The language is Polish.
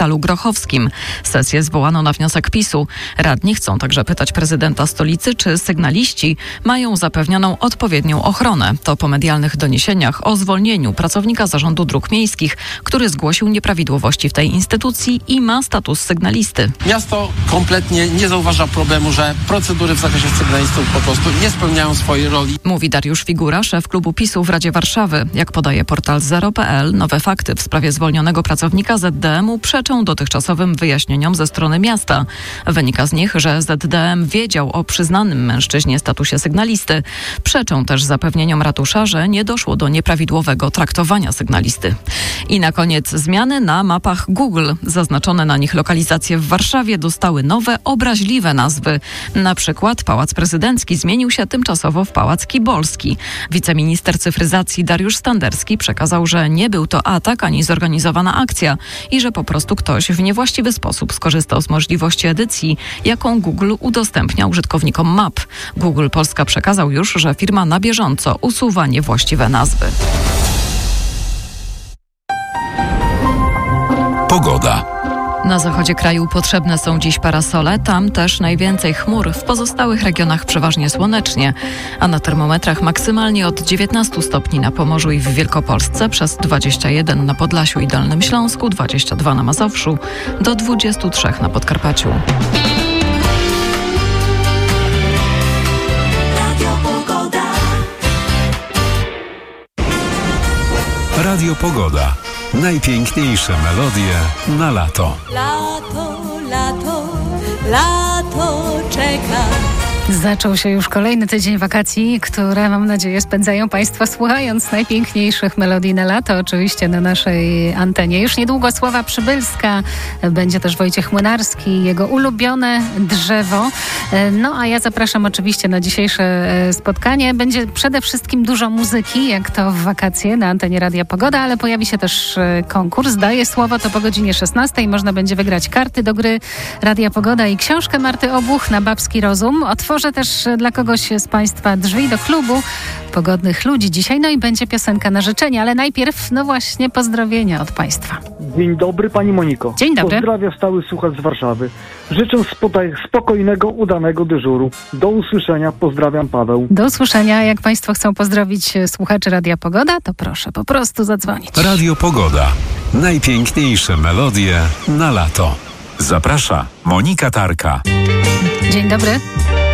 Szpitalu Grochowskim. Sesję zwołano na wniosek PiS-u. Radni chcą także pytać prezydenta stolicy, czy sygnaliści mają zapewnioną odpowiednią ochronę. To po medialnych doniesieniach o zwolnieniu pracownika Zarządu Dróg Miejskich, który zgłosił nieprawidłowości w tej instytucji i ma status sygnalisty. Miasto kompletnie nie zauważa problemu, że procedury w zakresie sygnalistów po prostu nie spełniają swojej roli. Mówi Dariusz Figura, szef klubu PiS-u w Radzie Warszawy. Jak podaje portal Zero.pl, nowe fakty w sprawie zwolnionego pracownika ZDM-u przeczą dotychczasowym wyjaśnieniom ze strony miasta. Wynika z nich, że ZDM wiedział o przyznanym mężczyźnie statusie sygnalisty. Przeczą też zapewnieniom ratusza, że nie doszło do nieprawidłowego traktowania sygnalisty. I na koniec zmiany na mapach Google. Zaznaczone na nich lokalizacje w Warszawie dostały nowe, obraźliwe nazwy. Na przykład Pałac Prezydencki zmienił się tymczasowo w Pałac Kibolski. Wiceminister cyfryzacji Dariusz Standerski przekazał, że nie był to atak ani zorganizowana akcja i że po prostu ktoś w niewłaściwy sposób skorzystał z możliwości edycji, jaką Google udostępnia użytkownikom map. Google Polska przekazał już, że firma na bieżąco usuwa niewłaściwe nazwy. Pogoda. Na zachodzie kraju potrzebne są dziś parasole, tam też najwięcej chmur, w pozostałych regionach przeważnie słonecznie, a na termometrach maksymalnie od 19 stopni na Pomorzu i w Wielkopolsce, przez 21 na Podlasiu i Dolnym Śląsku, 22 na Mazowszu, do 23 na Podkarpaciu. Radio Pogoda. Najpiękniejsze melodie na lato. Lato, lato, lato czeka. Zaczął się już kolejny tydzień wakacji, które mam nadzieję spędzają Państwo słuchając najpiękniejszych melodii na lato, oczywiście na naszej antenie. Już niedługo Sława Przybylska, będzie też Wojciech Młynarski, jego ulubione drzewo. No a ja zapraszam oczywiście na dzisiejsze spotkanie. Będzie przede wszystkim dużo muzyki, jak to w wakacje na antenie Radia Pogoda, ale pojawi się też konkurs. Daję słowo, to po godzinie 16 można będzie wygrać karty do gry Radia Pogoda i książkę Marty Obuch na babski rozum. Otworzę też dla kogoś z Państwa drzwi do klubu pogodnych ludzi dzisiaj, no i będzie piosenka na życzenie, ale najpierw, no właśnie, pozdrowienia od Państwa. Dzień dobry, Pani Moniko. Dzień dobry. Pozdrawia stały słuchacz z Warszawy. Życzę spokojnego, udanego dyżuru. Do usłyszenia, pozdrawiam, Paweł. Do usłyszenia. Jak Państwo chcą pozdrowić słuchaczy Radia Pogoda, to proszę po prostu zadzwonić. Radio Pogoda. Najpiękniejsze melodie na lato. Zaprasza Monika Tarka. Dzień dobry.